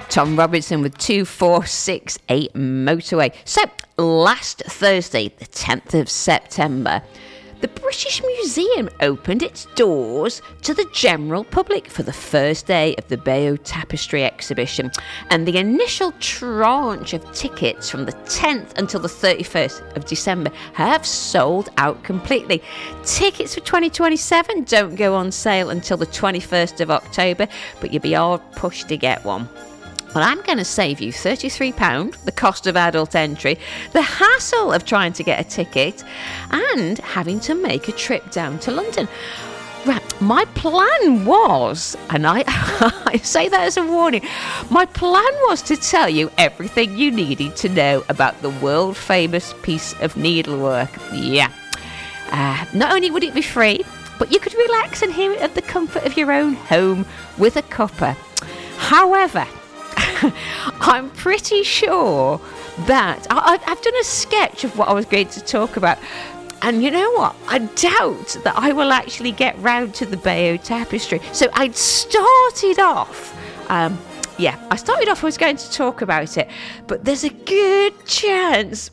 Tom Robinson with 2468 Motorway. So, last Thursday, the 10th of September, the British Museum opened its doors to the general public for the first day of the Bayeux Tapestry exhibition. And the initial tranche of tickets from the 10th until the 31st of December have sold out completely. Tickets for 2027 don't go on sale until the 21st of October, but you'll be hard pushed to get one. Well, I'm going to save you £33, the cost of adult entry, the hassle of trying to get a ticket, and having to make a trip down to London. Right, my plan was, and I say that as a warning, my plan was to tell you everything you needed to know about the world-famous piece of needlework. Yeah. Not only would it be free, but you could relax and hear it at the comfort of your own home with a cuppa. However, I'm pretty sure that I've done a sketch of what I was going to talk about, and you know what? I doubt that I will actually get round to the Bayeux Tapestry. So I started off, I was going to talk about it, but there's a good chance,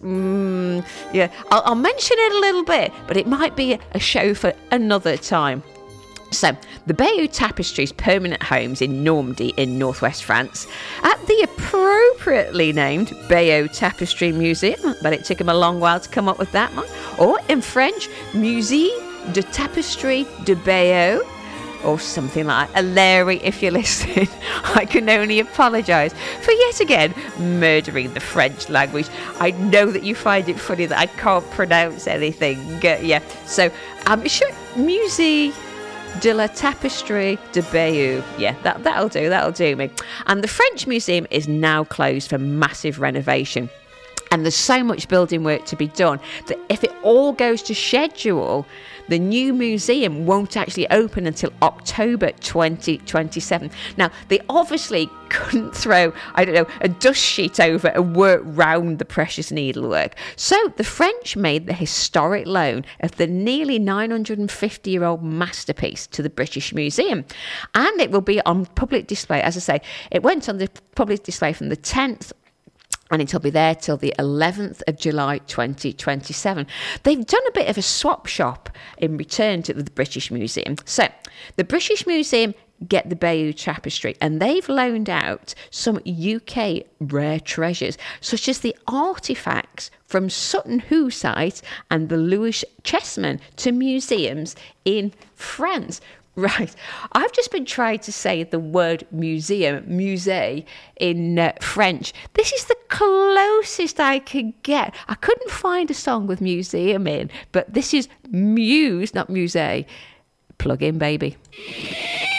I'll mention it a little bit, but it might be a show for another time. So, the Bayeux Tapestry's permanent homes in Normandy in northwest France at the appropriately named Bayeux Tapestry Museum, but it took him a long while to come up with that one, or in French, Musée de Tapisserie de Bayeux, or something like that. Larry, if you're listening, I can only apologise for yet again murdering the French language. I know that you find it funny that I can't pronounce anything. So I'm sure Musée de la Tapisserie de Bayeux. Yeah, that'll do me. And the French Museum is now closed for massive renovation. And there's so much building work to be done that if it all goes to schedule, the new museum won't actually open until October 2027. Now, they obviously couldn't throw, a dust sheet over and work round the precious needlework. So the French made the historic loan of the nearly 950-year-old masterpiece to the British Museum. And it will be on public display. As I say, it went on the public display from the 10th and it'll be there till the 11th of July 2027. They've done a bit of a swap shop in return to the British Museum. So, the British Museum get the Bayeux Tapestry, and they've loaned out some UK rare treasures, such as the artefacts from Sutton Hoo site and the Lewis Chessmen to museums in France. Right, I've just been trying to say the word museum, musée, in French. This is the closest I could get. I couldn't find a song with museum in, but this is muse, not musée. Plug in, baby.